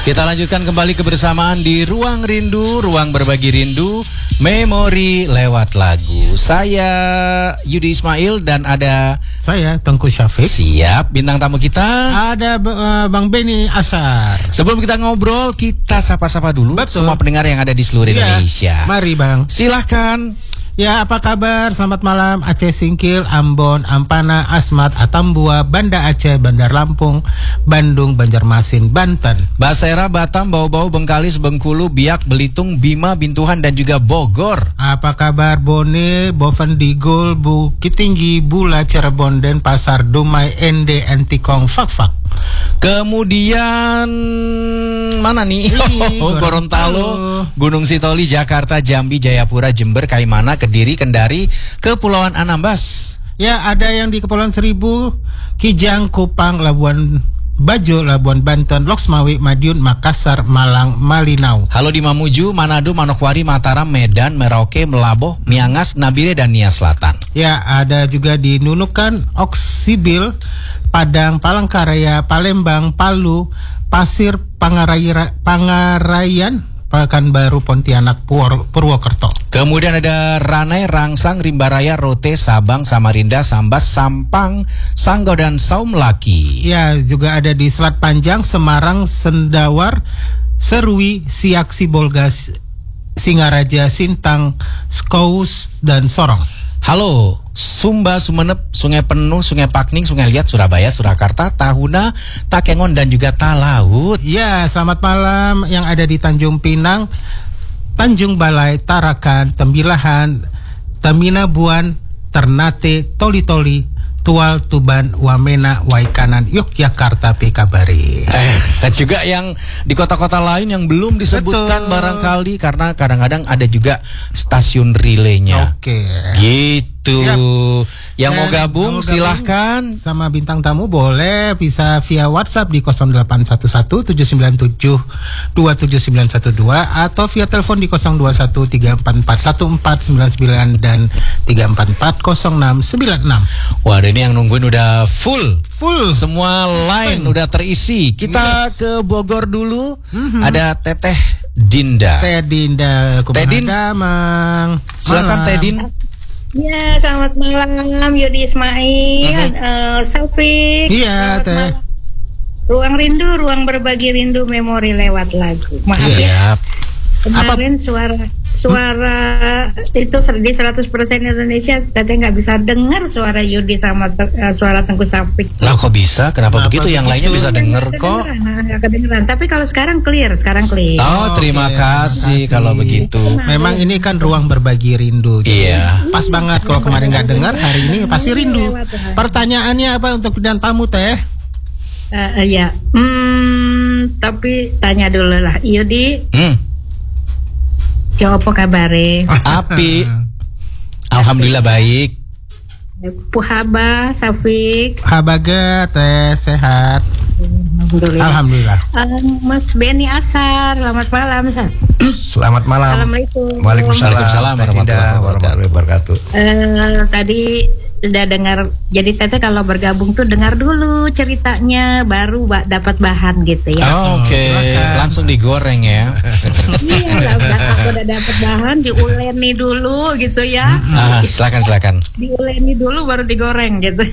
Kita lanjutkan kembali kebersamaan di Ruang Rindu, Ruang Berbagi Rindu, Memori lewat lagu. Saya Yudi Ismail dan ada saya Tengku Syafiq. Siap, bintang tamu kita ada Bang Benny Asar. Sebelum kita ngobrol, kita sapa-sapa dulu. Betul. Semua pendengar yang ada di seluruh Indonesia. Mari Bang. Silahkan. Ya, apa kabar? Selamat malam Aceh Singkil, Ambon, Ampana, Asmat, Atambua, Banda Aceh, Bandar Lampung, Bandung, Banjarmasin, Banten, Basera, Batam, Bau-Bau, Bengkalis, Bengkulu, Biak, Belitung, Bima, Bintuhan dan juga Bogor. Apa kabar Bone, Boven, Digul, Bukit Tinggi, Bula, Cirebon, Denpasar, Dumai, Ende, Antikong, Fak-Fak. Kemudian mana nih? Gorontalo, Gunung Sitoli, Jakarta, Jambi, Jayapura, Jember, Kaimana, Kediri, Kendari, Kepulauan Anambas. Ya, ada yang di Kepulauan Seribu, Kijang, Kupang, Labuan Bajo, Labuan Banten, Loksmawi, Madiun, Makassar, Malang, Malinau. Halo di Mamuju, Manado, Manokwari, Mataram, Medan, Merauke, Melaboh, Miangas, Nabire dan Nia Selatan. Ya, ada juga di Nunukan, Oksibil, Padang, Palangkaraya, Palembang, Palu, Pasir, Pangarayan, Pekanbaru, Pontianak, Purwokerto. Kemudian ada Ranai, Rangsang, Rimbaraya, Rote, Sabang, Samarinda, Sambas, Sampang, Sanggau dan Saumlaki. Ya, juga ada di Selat Panjang, Semarang, Sendawar, Serui, Siak, Sibolga, Singaraja, Sintang, Skous dan Sorong. Halo, Sumba, Sumenep, Sungai Penuh, Sungai Pakning, Sungai Liat, Surabaya, Surakarta, Tahuna, Takengon dan juga Talaut. Ya, selamat malam yang ada di Tanjung Pinang, Tanjung Balai, Tarakan, Tembilahan, Taminabuan, Ternate, Toli-Toli, Tual, Tuban, Wamena, Waikanan, Yogyakarta, Pekabari. Dan juga yang di kota-kota lain yang belum disebutkan. Betul. Barangkali karena kadang-kadang ada juga stasiun relaynya. Oke. Gitu. Siap. Yang mau gabung silahkan. Sama bintang tamu boleh bisa via WhatsApp di 0811-797-27912 atau via telepon di 0213441499 dan 3440696. Wah, ini yang nungguin udah full. Semua line udah terisi. Kita ke Bogor dulu. Ada Teteh Dinda. Teh Dinda, Teh Din, silakan Teh Din. Ya, selamat malam Yudi Ismail, Syafiq. Iya, Teh. Ruang Rindu, Ruang Berbagi Rindu, Memori lewat lagu. Maaf ya. Kemarin suara itu di 100% Indonesia katanya nggak bisa dengar suara Yudi sama suara Tengku Syafiq. Lah kok bisa? Kenapa begitu? Yang lainnya bisa dengar kok. Kedengeran. Tapi kalau sekarang clear, Oh, terima kasih kalau begitu. Memang ini kan ruang berbagi rindu. Iya. Pas banget kalau kemarin nggak dengar, hari ini pasti rindu. Pertanyaannya apa untuk bidang tamu Teh? Ya. Tapi tanya dulu lah, Yudi. Ya, apa kabare? Api. Alhamdulillah baik. Puhaba, Syafiq. Habaga Teh sehat. Alhamdulillah. Mas Benny Asar, selamat malam. Selamat malam. Assalamualaikum. Waalaikumsalam warahmatullahi wabarakatuh. Tadi udah dengar, jadi Teteh kalau bergabung tuh dengar dulu ceritanya, baru dapat bahan gitu ya. Oke. Langsung digoreng ya. Iya, udah dapat bahan, diuleni dulu gitu ya. Silakan. Diuleni dulu baru digoreng gitu.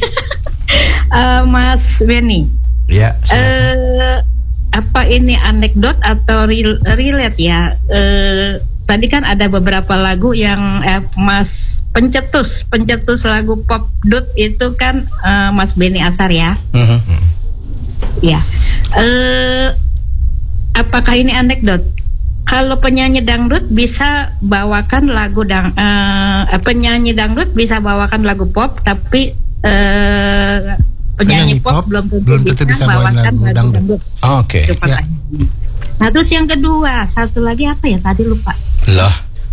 Mas Benny. Ya. Apa ini anekdot atau relate ya? Tadi kan ada beberapa lagu yang Mas pencetus lagu pop dut itu kan Mas Benny Asar ya. Ya. Apakah ini anekdot? Kalau penyanyi dangdut bisa bawakan lagu penyanyi dangdut bisa bawakan lagu pop, tapi penyanyi pop belum tentu bisa bawakan lagu dangdut. Oke. Ya. Nah, terus yang kedua, satu lagi apa ya? Tadi lupa. Lah.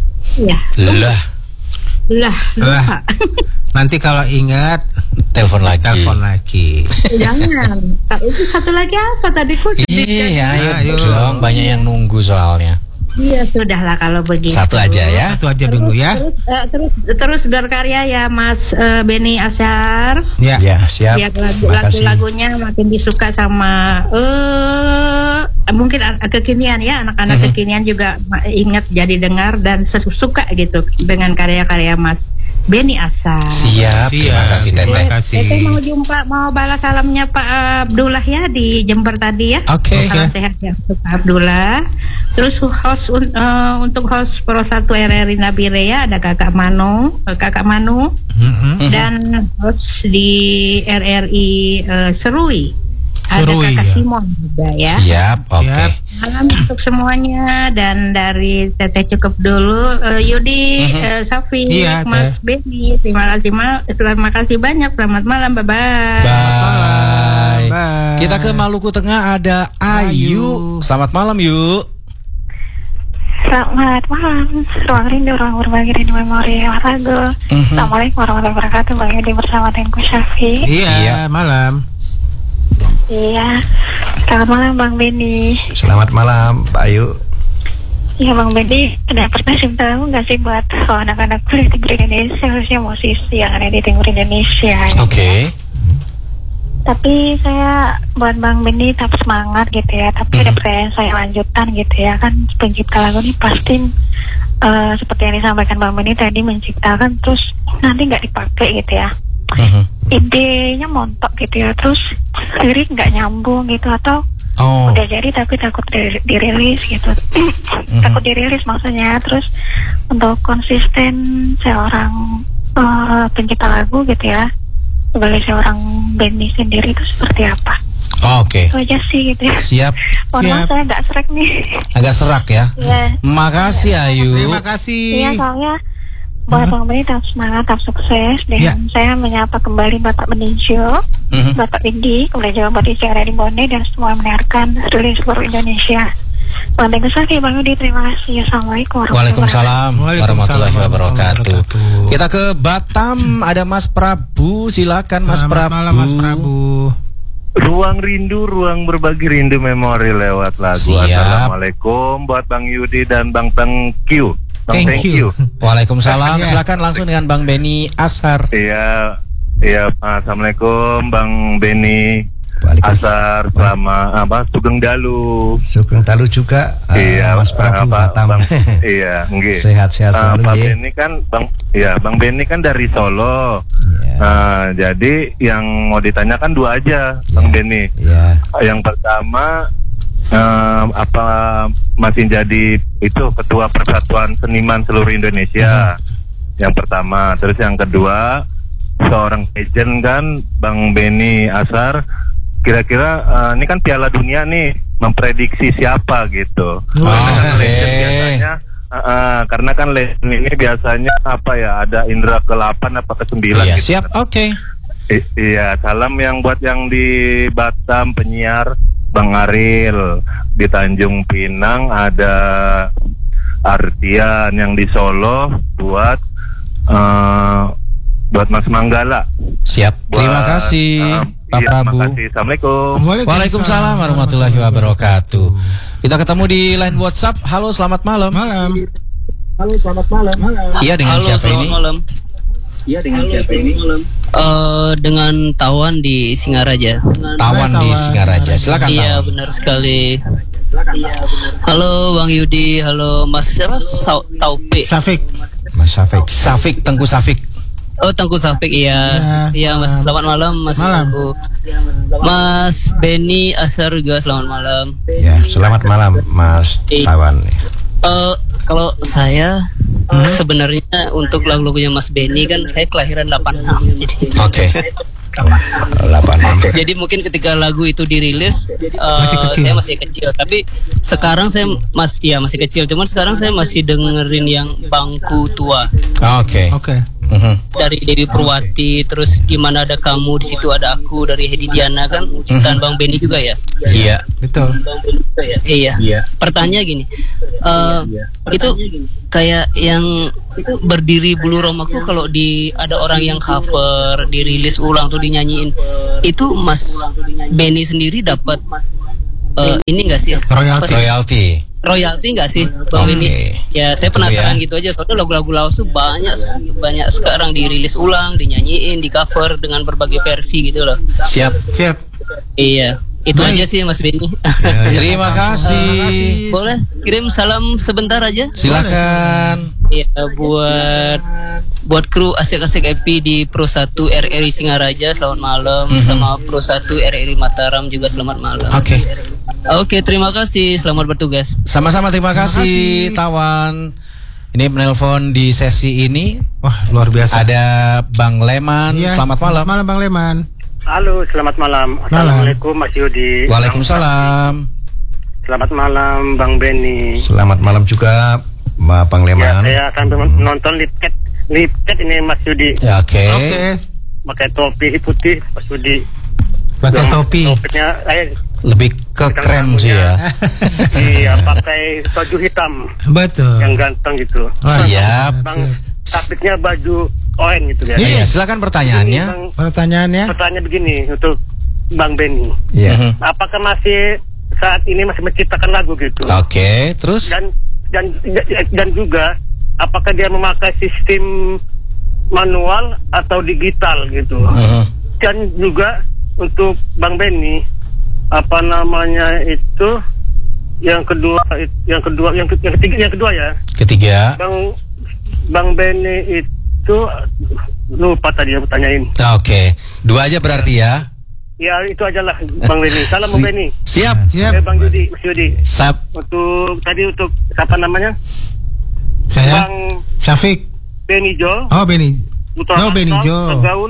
Lupa. Nanti kalau ingat telepon lagi. Jangan. Itu satu lagi apa tadi kok? Iya, ayo dong. Banyak yang nunggu soalnya. Iya, sudahlah kalau begitu. Satu aja ya. Satu aja dulu ya. Terus berkarya ya Mas Benny Asar. Ya, siap. Biar lagu-lagunya makin disuka sama mungkin kekinian ya, anak-anak kekinian juga ingat jadi dengar dan suka gitu dengan karya-karya Mas Benny Asar. Siap, terima kasih Teteh. Teteh mau balas salamnya Pak Abdullah ya di Jember tadi ya. Oke. Salam sehat ya untuk Pak Abdullah. Terus host untuk host Pro 1 RRI Nabirea ada Kakak Manu, dan host di RRI Serui ada Kakak Simon juga ya. Siap, oke. Salam untuk semuanya, dan dari Teteh cukup dulu. Yudi, Safi, Mas Benny, terima kasih banyak. Selamat malam, bye. Kita ke Maluku Tengah, ada Ayu. Selamat malam, Yu. Selamat malam, ruang rindu, ruang berbagi rindu memori lagu. Assalamualaikum warahmatullahi wabarakatuh. Bang Yudi bersama Tengku Syafi. Iya, malam. Iya, selamat malam Bang Benny. Selamat malam Pak Ayu. Iya Bang Benny, ada pertanyaan tahu nggak sih buat anak-anak kuliah di Indonesia, khususnya musisi yang ada di Timur Indonesia? Oke. Tapi saya buat Bang Benny tetap semangat gitu ya. Tapi ada pertanyaan saya lanjutan gitu ya, kan pencipta lagu ini pasti seperti yang disampaikan Bang Benny tadi, menciptakan terus nanti nggak dipakai gitu ya. Idenya montok gitu ya, terus lirik nggak nyambung gitu, atau udah jadi tapi takut dirilis gitu. Takut dirilis maksudnya. Terus untuk konsisten seorang pencipta lagu gitu ya, sebagai seorang Benny sendiri itu seperti apa? Oke. Itu aja sih gitu ya. Siap. Mohon saya agak serak nih. Agak serak ya. Makasih Ayu. Terima kasih. Iya, soalnya buat Bang Benny tetap semangat, tetap sukses. Dan saya menyapa kembali Bapak Beninjo, Bapak Bindi, kemudian juga Bapak Icara di Bone, dan semua mendengarkan dari seluruh Indonesia. Bang Tengku Syafi, Bang Yudi, terima kasih. Assalamualaikum warahmatullahi wabarakatuh. Kita ke Batam, ada Mas Prabu. Silakan Mas Prabu. Malam Mas Prabu. Ruang rindu, ruang berbagi rindu memori lewat lagu. Siap. Assalamualaikum buat Bang Yudi dan Bang Tengku. Thank you. Waalaikumsalam. Silakan langsung dengan Bang Benny Asar. Iya. Assalamualaikum Bang Benny Asar, selamat Sugeng Dalu juga. Iya, Mas Prabu Batam. Iya, nggih. Sehat-sehat selalu. Bang Benny kan Bang Benny kan dari Solo. Jadi yang mau ditanyakan dua aja, Bang Benny. Yang pertama, apa masih jadi itu ketua Persatuan Seniman seluruh Indonesia? Yang pertama. Terus yang kedua, seorang legend kan Bang Benny Asar, kira-kira ini kan Piala Dunia nih, memprediksi siapa gitu. Legend biasanya karena kan legend ini biasanya apa ya, ada indra ke-8 apa ke-9 gitu. Siap, oke. Iya, salam yang buat yang di Batam penyiar Bang Aril, di Tanjung Pinang ada Artian, yang di Solo buat Mas Manggala. Siap. Terima kasih Pak Prabu. Terima kasih. Assalamualaikum. Waalaikumsalam warahmatullahi wabarakatuh. Kita ketemu di line WhatsApp. Halo, selamat malam. Halo, selamat malam. Iya, dengan siapa ini? Dengan Tawan di Singaraja. Tawan di Singaraja. Silakan. Iya, benar sekali. Halo Bang Yudi, halo Mas Taufik. Mas Safik, Tengku Safik. Oh, Tengku Safik, iya. Iya, Mas. Selamat malam, Mas. Mas Benny Asar juga selamat malam. Ya, selamat malam Mas Tawan. Kalau saya sebenarnya untuk lagu-lagunya Mas Benny kan saya kelahiran 86. Jadi Oke. 86. Jadi mungkin ketika lagu itu dirilis saya masih kecil, tapi sekarang saya masih kecil, cuman sekarang saya masih dengerin yang Bangku Tua. Oke. Dari Dewi Purwati, terus Gimana Ada Kamu, di situ ada aku dari Hedi Diana kan, ciptaan Bang Benny juga ya. Iya, betul. Iya. Pertanyaan gini, itu kayak yang Berdiri Bulu Romaku, kalau ada orang yang cover, dirilis ulang tuh dinyanyiin, itu Mas Benny sendiri dapat ini enggak sih? Royalti nggak sih Bang Benny? Ya saya penasaran gitu aja, soalnya lagu-lagu lawas tuh banyak sekarang dirilis ulang, dinyanyiin, di cover dengan berbagai versi gitu loh. Siap. Iya. Itu aja sih Mas Benny. Terima kasih. Boleh kirim salam sebentar aja? Silakan. Ya, buat kru asik-asik Epi di Pro 1 RRI Singaraja selamat malam, sama Pro 1 RRI Mataram juga selamat malam. Oke, terima kasih. Selamat bertugas. Sama-sama, terima kasih Tawan. Ini menelpon di sesi ini. Wah, luar biasa. Ada Bang Leman. Iya, Selamat malam. Malam Bang Leman. Halo, selamat malam. Assalamualaikum Mas Yudi. Waalaikumsalam. Selamat malam Bang Benny. Selamat malam juga Bang Leman. Ya, saya akan menonton lipket ini Mas Yudi. Ya, oke. Pakai topi putih Mas Yudi. Pakai topi. Topinya lebih ke krem sih ya. Iya, pakai baju hitam. Betul. Yang ganteng gitu. Siap. Bang, tapitnya baju oranye gitu ya. Iya, silakan pertanyaannya. Pertanyaannya begini untuk Bang Benny. Iya. Apakah masih saat ini masih menciptakan lagu gitu? Oke, terus dan juga apakah dia memakai sistem manual atau digital gitu? Dan juga untuk Bang Benny, apa namanya itu yang kedua ya. Ketiga. Bang Benny itu lupa tadi ya pertanyain. Oke. Dua aja berarti ya. Ya itu aja lah Bang Benny. Salam Bang Benny. Siap. Bang Yudi, Mas Yudi. Untuk siapa namanya? Saya Bang Syafiq. Benijo. Oh, Benny. Benijo. Gaul.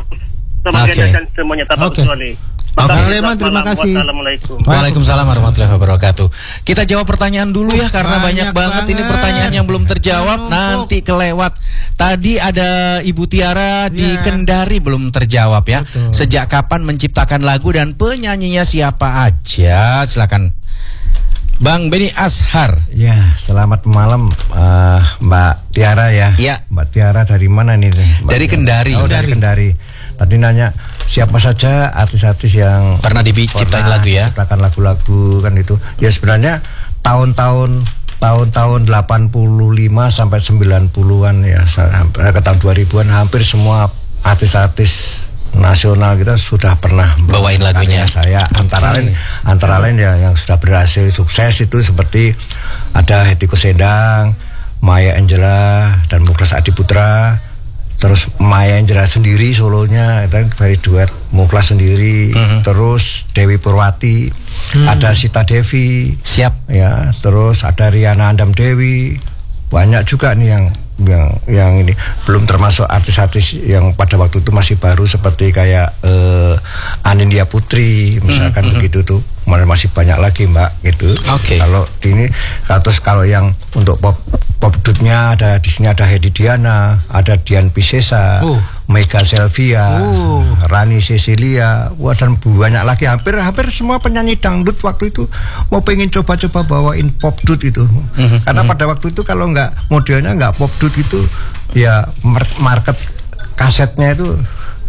Dan semuanya tanpa kecuali. Bang Leman, terima kasih. Assalamualaikum. Waalaikumsalam warahmatullahi wabarakatuh. Kita jawab pertanyaan dulu ya karena banyak banget ini pertanyaan yang belum terjawab, nanti kelewat. Tadi ada Ibu Tiara di Kendari belum terjawab ya. Sejak kapan menciptakan lagu dan penyanyinya siapa aja? Silakan. Bang Benny Ashar. Ya, selamat malam Mbak Tiara ya. Iya. Mbak Tiara dari mana nih? Dari Kendari. Oh, dari Kendari. Tadi nanya siapa saja artis-artis yang pernah diciptain lagu ya? Ciptakan lagu-lagu kan itu. Ya sebenarnya tahun-tahun 85 sampai 90-an ya, sampai ke tahun 2000-an hampir semua artis-artis nasional kita sudah pernah bawain lagunya. Saya antara lain ya yang sudah berhasil sukses itu seperti ada Hetty Koes Endang, Maya Angelou dan Muklas Adiputra. Terus Maya Angelou sendiri solonya itu dari duet Muklas sendiri, terus Dewi Purwati, ada Sita Devi, siap ya, terus ada Riana Andam Dewi, banyak juga nih yang ini, belum termasuk artis-artis yang pada waktu itu masih baru seperti kayak Anindya Putri misalkan begitu tuh, masih banyak lagi Mbak gitu. Kalau ini kalau yang untuk pop dutnya ada di sini, ada Hedi Diana, ada Dian Piscesa, Mega Selvia, Rani Cecilia, dan banyak lagi, hampir semua penyanyi dangdut waktu itu mau pengen coba-coba bawain pop dut itu. Karena pada waktu itu kalau nggak modelnya nggak pop dut itu ya market kasetnya itu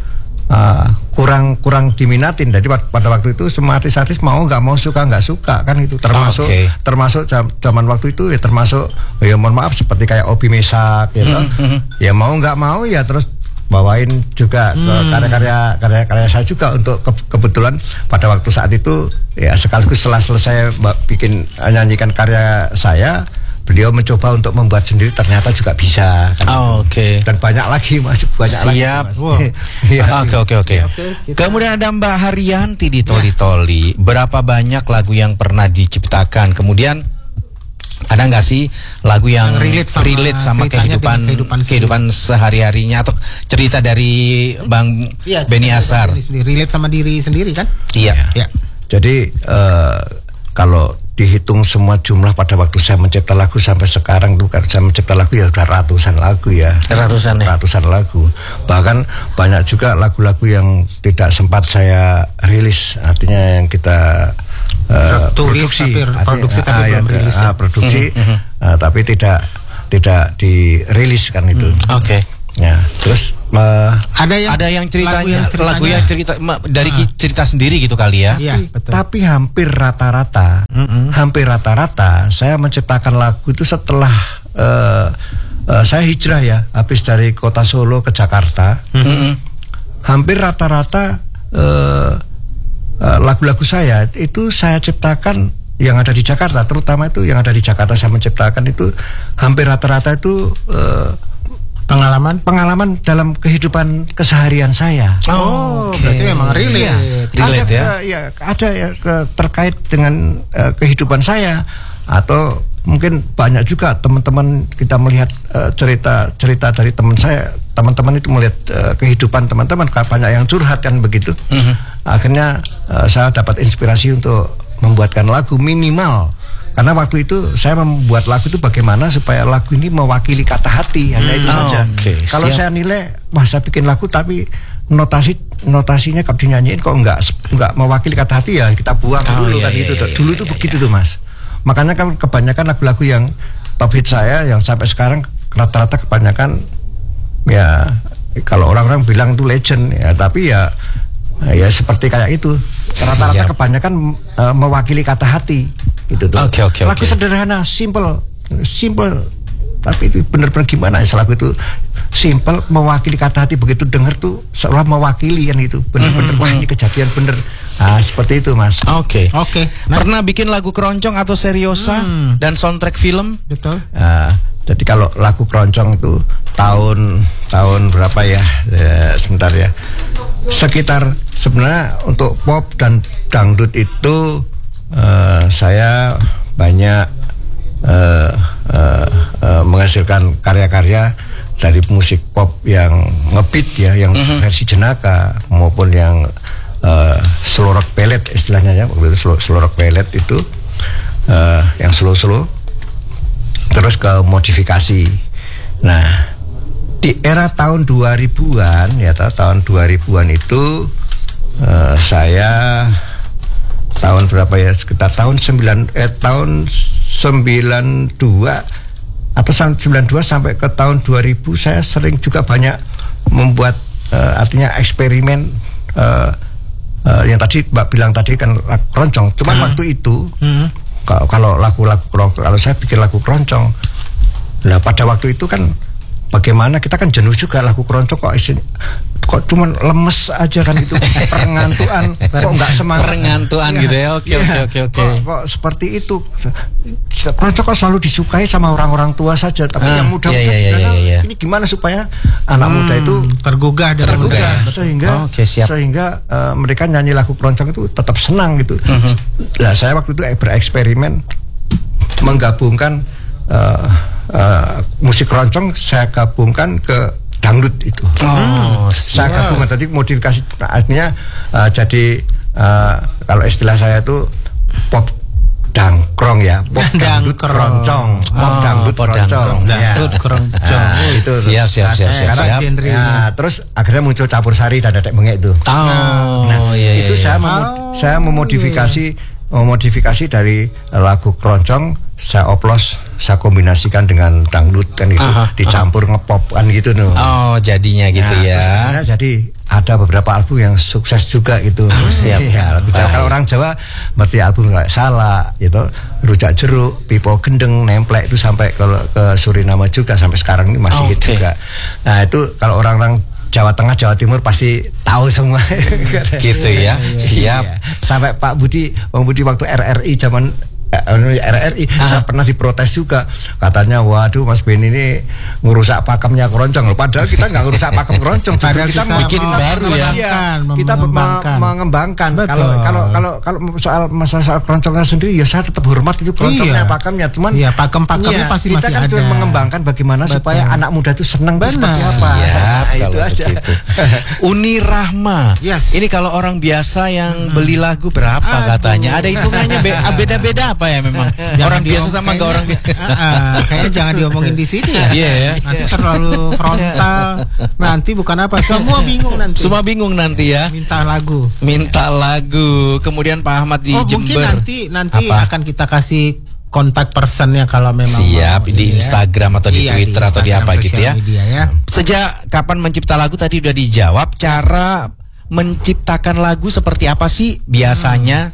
kurang diminatin. Jadi pada waktu itu semua artis-artis mau nggak mau, suka nggak suka kan itu, termasuk zaman waktu itu ya, termasuk ya mohon maaf seperti kayak Obi Mesak gitu. Ya mau nggak mau ya terus bawain juga karya-karya saya juga. Untuk kebetulan pada waktu saat itu ya sekaligus setelah selesai nyanyikan karya saya, beliau mencoba untuk membuat sendiri, ternyata juga bisa kan. Dan banyak lagi Mas, siap. Oke. Kemudian ada Mbak Haryanti di Toli-Toli. Berapa banyak lagu yang pernah diciptakan? Kemudian ada nggak sih lagu yang relate sama kehidupan sehari-harinya, atau cerita dari Bang Benny Ashar? Relate sama diri sendiri kan? Iya. Jadi kalau dihitung semua jumlah pada waktu saya mencipta lagu sampai sekarang tuh, saya mencipta lagu ya udah ratusan lagu ya. Ratusan lagu. Bahkan banyak juga lagu-lagu yang tidak sempat saya rilis, artinya yang kita produksi tapi belum rilis ya. Tapi tidak dirilis kan itu. Ya, terus ada yang ceritanya lagu yang cerita dari cerita sendiri gitu kali ya. Tapi hampir rata-rata saya menciptakan lagu itu setelah saya hijrah ya, habis dari kota Solo ke Jakarta. Hampir rata-rata lagu-lagu saya itu saya ciptakan yang ada di Jakarta, terutama itu yang ada di Jakarta saya menciptakan itu hampir rata-rata itu pengalaman dalam kehidupan keseharian saya. Berarti memang relate ya. Ada ya terkait dengan kehidupan saya, atau mungkin banyak juga teman-teman kita melihat cerita dari teman-teman itu melihat kehidupan teman-teman, banyak yang curhat kan begitu. Akhirnya saya dapat inspirasi untuk membuatkan lagu minimal. Karena waktu itu saya membuat lagu itu bagaimana supaya lagu ini mewakili kata hati, hanya itu saja. Kalau saya nilai, saya bikin lagu tapi notasinya kalau dinyanyiin kok enggak mewakili kata hati, ya kita buang dulu kan itu. Dulu itu begitu tuh Mas. Makanya kan kebanyakan lagu-lagu yang top hit saya yang sampai sekarang rata-rata kebanyakan ya kalau orang-orang bilang itu legend ya, tapi ya seperti kayak itu. Rata-rata kebanyakan mewakili kata hati gitu tuh. Lagu sederhana, simple, tapi itu benar-benar gimana ya, lagu itu simple mewakili kata hati, begitu denger tuh seolah mewakili kan itu. Benar-benar wah ini kejadian bener. Seperti itu Mas. Oke. Pernah bikin lagu keroncong atau seriosa dan soundtrack film? Betul. Jadi kalau lagu keroncong itu tahun berapa ya? Sebentar ya. Sekitar sebenarnya untuk pop dan dangdut itu saya banyak menghasilkan karya-karya dari musik pop yang ngebeat ya, yang versi jenaka maupun yang slow rock ballad istilahnya ya, waktu itu slow rock ballad itu yang slow terus ke modifikasi. Nah, di era tahun 2000-an ya, tahun 2000-an itu saya tahun berapa ya, sekitar tahun 92 atau 92 sampai ke tahun 2000 saya sering juga banyak membuat artinya eksperimen yang tadi Mbak bilang tadi kan keroncong. Cuman waktu itu kalau kalau saya bikin lagu keroncong, nah pada waktu itu kan bagaimana kita kan jenuh juga lagu keroncong kok cuman lemes aja kan itu perengantuan, kok nggak semangat perengantuan gitu ya. Oke. Kok seperti itu, keroncong kok selalu disukai sama orang-orang tua saja, tapi yang muda-muda ini gimana supaya anak muda itu tergugah sehingga mereka nyanyi lagu keroncong itu tetap senang gitu. Nah saya waktu itu bereksperimen menggabungkan musik keroncong, saya gabungkan ke dangdut itu. Saya gabungkan tadi modifikasi, artinya jadi kalau istilah saya itu pop dangkrong ya, pop dangdut keroncong, pop dangdut keroncong. Itu siap. Terus akhirnya muncul campur sari dan dedek bengek itu. Itu saya memodifikasi dari lagu keroncong, saya oplos, saya kombinasikan dengan dangdut kan itu, dicampur ngepop kan gitu nih. Jadinya gitu ya. Jadi ada beberapa album yang sukses juga gitu. Siap. Kalau orang Jawa berarti album kayak Salah gitu, Rujak Jeruk, Pipo Gendeng, Nemplek itu sampai ke Suriname juga sampai sekarang ini masih hit juga. Nah itu kalau orang-orang Jawa Tengah, Jawa Timur pasti tahu semua. Gitu ya. Siap. Sampai Pak Budi waktu RRI zaman saya pernah diprotes juga, katanya waduh Mas Ben ini ngurusak pakemnya keroncong. Padahal kita nggak ngurusak pakem keroncong, padahal kita bikin baru ya. Kita mengembangkan. Kalau soal masalah keroncongnya sendiri ya saya tetap hormat itu keroncongnya, pakemnya, cuman pakem-pakemnya pasti kita kan cuma mengembangkan bagaimana supaya anak muda itu senang seperti apa. Itu aja. Uni Rahma. Ini kalau orang biasa yang beli lagu berapa katanya? Ada hitungannya beda-beda apa ya memang? Orang biasa sama enggak orang biasa. Kayaknya jangan diomongin di sini ya. Nanti terlalu frontal. Nanti bukan apa, semua bingung nanti ya. Minta lagu. Kemudian Pak Ahmad di Jember. Mungkin nanti akan kita kasih kontak personnya kalau memang siap di Instagram atau di Twitter atau di apa gitu ya. Sejak kapan mencipta lagu tadi udah dijawab. Cara menciptakan lagu seperti apa sih biasanya?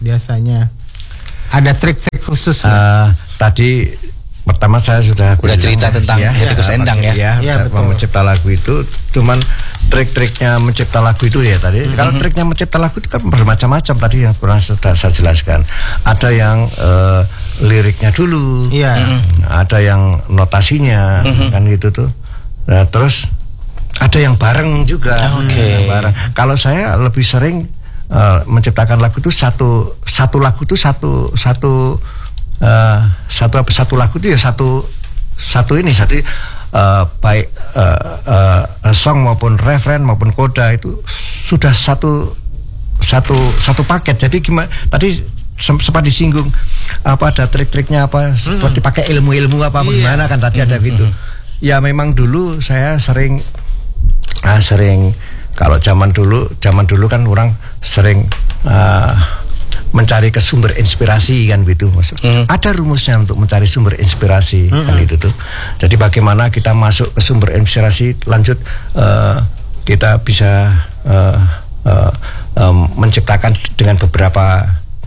Ada trik-trik khusus tadi pertama saya sudah cerita tentang Hetty Koes Endang ya. Mencipta lagu itu cuman trik-triknya mencipta lagu itu ya tadi. Kalau triknya mencipta lagu itu kan bermacam-macam tadi yang pernah saya jelaskan. Ada yang liriknya dulu, ada yang notasinya, kan gitu tuh. Nah, terus ada yang bareng juga. Bareng. Kalau saya lebih sering menciptakan lagu itu satu lagu itu satu lagu itu ya satu baik song maupun referen maupun koda itu sudah satu paket. Jadi gimana tadi sempat disinggung apa ada trik-triknya apa seperti pakai ilmu-ilmu apa gimana kan tadi ada gitu. Ya memang dulu saya sering kalau zaman dulu kan orang sering mencari ke sumber inspirasi kan gitu maksud. Ada rumusnya untuk mencari sumber inspirasi kan itu tuh. Jadi bagaimana kita masuk ke sumber inspirasi lanjut kita bisa menciptakan dengan beberapa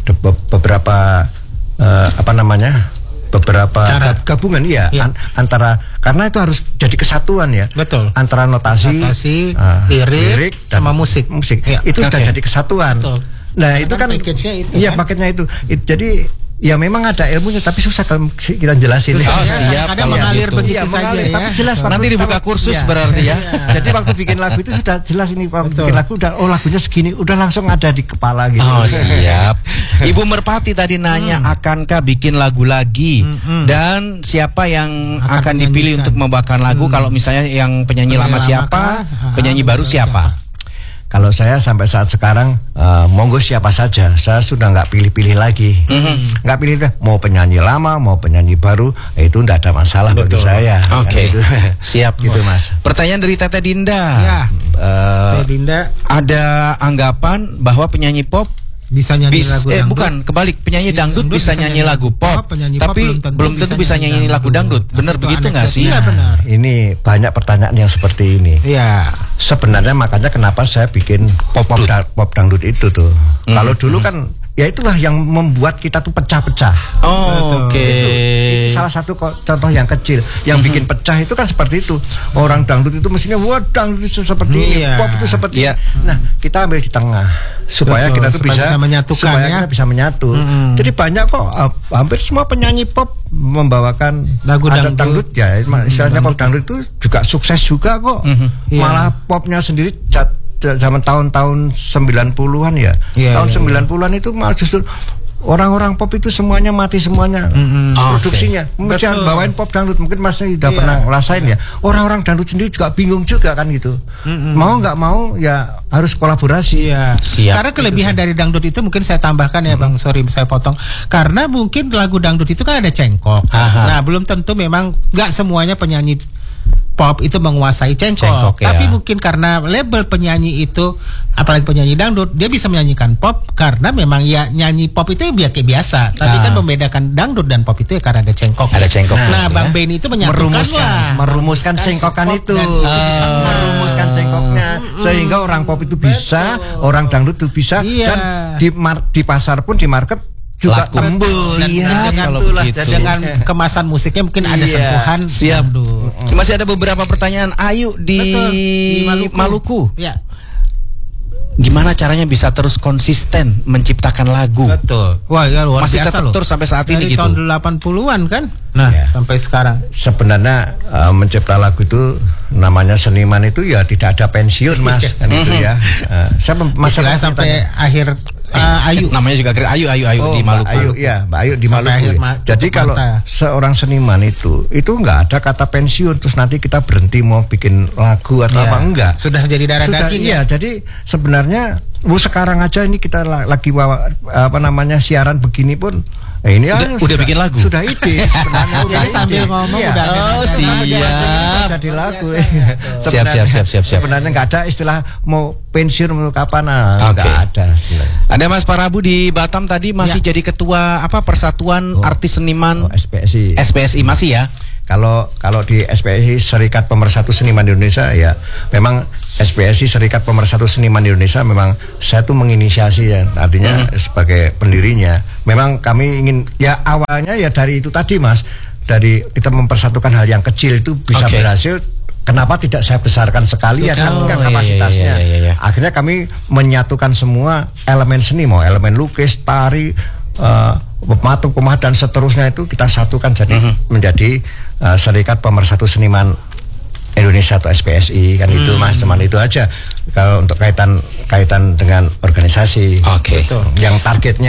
gabungan antara karena itu harus jadi kesatuan ya. Betul. Antara notasi lirik sama musik. Itu sudah jadi kesatuan. Betul. Nah, itu kan paketnya itu. Iya, paketnya itu. Jadi ya memang ada ilmunya tapi susah kalau kita jelasin. Siap. Ada mengalir gitu. begitu saja ya. Tapi jelas nanti dibuka kursus berarti ya. Jadi waktu bikin lagu itu sudah jelas ini waktu bikin lagu udah lagunya segini udah langsung ada di kepala gitu. Oh, siap. Ibu Merpati tadi nanya akankah bikin lagu lagi dan siapa yang akan dipilih untuk membawakan lagu kalau misalnya yang penyanyi lama siapa, penyanyi baru siapa? Kalau saya sampai saat sekarang monggo siapa saja, saya sudah nggak pilih-pilih lagi, nggak pilih mau penyanyi lama mau penyanyi baru itu nggak ada masalah bagi saya. Oke, gitu. Siap gitu Mas. Pertanyaan dari Teteh Dinda. Teteh Dinda, ada anggapan bahwa penyanyi pop bisa nyanyi lagu dangdut. Bukan, kebalik, penyanyi dangdut bisa nyanyi lagu pop, tapi belum tentu bisa nyanyi lagu dangdut. Benar begitu nggak sih? Iya benar. Ini banyak pertanyaan yang seperti ini. Iya. Sebenarnya makanya kenapa saya bikin pop dangdut itu tuh. Kalau dulu kan ya itulah yang membuat kita tuh pecah-pecah. Oke. Itu salah satu contoh yang kecil. Yang bikin pecah itu kan seperti itu. Orang dangdut itu mestinya wah dangdut itu seperti ini, pop itu seperti ini. Nah, kita ambil di tengah supaya kita tuh bisa menyatukan kita bisa menyatu. Jadi banyak kok hampir semua penyanyi pop membawakan lagu dangdut ya. Istilahnya pop dangdut itu juga sukses juga kok. Malah popnya sendiri zaman tahun-tahun 90-an ya. Tahun 90-an itu malah justru orang-orang pop itu semuanya mati semuanya produksinya. Mesti bawain pop dangdut, mungkin Mas sudah pernah ngerasain ya. Orang-orang dangdut sendiri juga bingung juga kan gitu. Mau nggak mau ya harus kolaborasi. Siap. Karena kelebihan dari dangdut itu mungkin saya tambahkan ya Bang, sorry saya potong. Karena mungkin lagu dangdut itu kan ada cengkok. Nah, belum tentu memang nggak semuanya penyanyi pop itu menguasai cengkok tapi mungkin karena label penyanyi itu, apalagi penyanyi dangdut, dia bisa menyanyikan pop karena memang ya nyanyi pop itu yang biasa. Tapi kan membedakan dangdut dan pop itu ya karena ada cengkok. Nah, Bang Benny itu merumuskan cengkokan itu, merumuskan cengkoknya sehingga orang pop itu bisa, orang dangdut itu bisa, dan di pasar pun di market juga tembus. Dengan kemasan musiknya mungkin ada sentuhan. Siap. Masih ada beberapa pertanyaan. Ayu di Maluku. Ya. Gimana caranya bisa terus konsisten menciptakan lagu? Betul. Wah, ya luar masih biasa tetap terus sampai saat ini gitu. Tahun 80-an kan? Nah, sampai sekarang. Sebenarnya mencipta lagu itu namanya seniman itu ya tidak ada pensiun, Mas. Kan itu ya. Masalah sampai akhir Ayu namanya juga Ayu di Maluku. Mbak Ayu di Maluku. Jadi kalau seorang seniman itu nggak ada kata pensiun terus nanti kita berhenti mau bikin lagu atau apa, enggak. Sudah jadi darah daging. Iya, jadi sebenarnya sekarang aja ini kita lagi siaran begini pun ini udah bikin lagu. Sudah ide sebenarnya. Jadi sambil ngomong udah siap. Jadi lagu. Siap. Sebenarnya nggak ada istilah mau pensiun mau kapan, nggak ada. Ada Mas Parabu di Batam tadi masih jadi ketua Persatuan Artis Seniman SPSI masih ya? Kalau di SPSI Serikat Pemersatu Seniman Indonesia ya memang SPSI Serikat Pemersatu Seniman Indonesia memang saya tuh menginisiasi ya, artinya sebagai pendirinya. Memang kami ingin ya awalnya ya dari itu tadi Mas, dari kita mempersatukan hal yang kecil itu bisa berhasil kenapa tidak saya besarkan sekalian kan kapasitasnya. Akhirnya kami menyatukan semua elemen seni, mau elemen lukis, tari, pematung, pemahat dan seterusnya itu kita satukan jadi menjadi Serikat Pemersatu Seniman Indonesia atau SPSI kan itu Mas, cuman itu aja kalau untuk kaitan dengan organisasi. Yang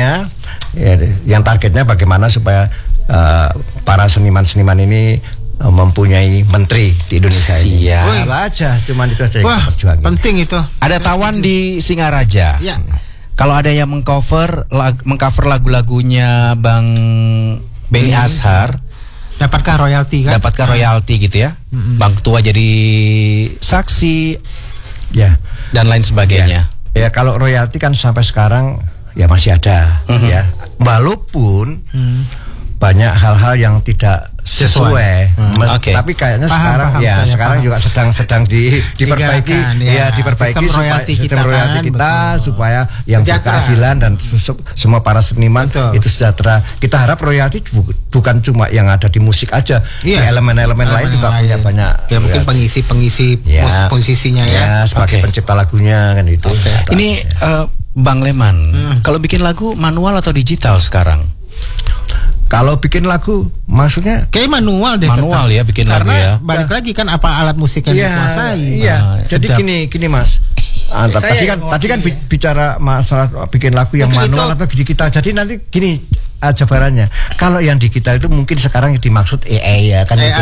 targetnya bagaimana supaya para seniman-seniman ini mempunyai menteri di Indonesia ini. Itu aja, cuman itu aja yang kita perjuangin. Penting itu. Ada Tawan di Singaraja. Ya. Kalau ada yang mengcover lagu-lagunya Bang Benny Ashar, dapatkan royalti kan? Dapatkan royalti gitu ya. Bang Ketua jadi saksi, ya, dan lain sebagainya. Ya kalau royalti kan sampai sekarang ya masih ada, ya. Walaupun banyak hal-hal yang tidak sesuai. Tapi kayaknya sekarang juga sedang diperbaiki, diperbaiki sistem royalti kita supaya yang berkeadilan dan semua para seniman itu sejahtera. Kita harap royalti bukan cuma yang ada di musik aja, elemen-elemen lain juga punya banyak. Ya mungkin pengisi posisinya sebagai pencipta lagunya kan itu. Ini Bang Leman, kalau bikin lagu manual atau digital sekarang? Kalau bikin lagu maksudnya kayak manual deh. Manual ya bikin lagu ya. Balik lagi kan apa alat musik yang dikuasai. Jadi gini Mas. Tadi kan bicara masalah bikin lagu yang manual atau digital. Jadi nanti gini jabarannya. Kalau yang digital itu mungkin sekarang yang dimaksud AI ya kan itu.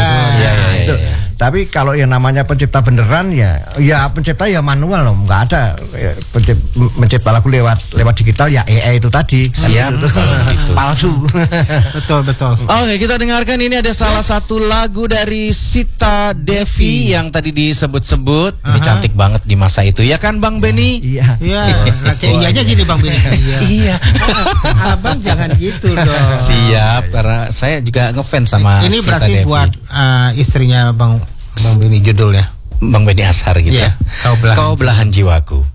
Tapi kalau yang namanya pencipta beneran ya pencipta ya manual loh, nggak ada mencipta lagu lewat digital ya AI itu tadi. Siap. Palsu. Betul. Oke, kita dengarkan ini ada salah satu lagu dari Sita Devi yang tadi disebut-sebut. Ini cantik banget di masa itu ya kan Bang Benny? Iya. Iyanya gini Bang Benny. Iya. Abang jangan gitu dong. Siap, karena saya juga ngefans sama ini Sita berarti Devi. Buat istrinya Bang Benny judulnya Bang Benny Ashar gitu ya. Kau Belahan Jiwaku.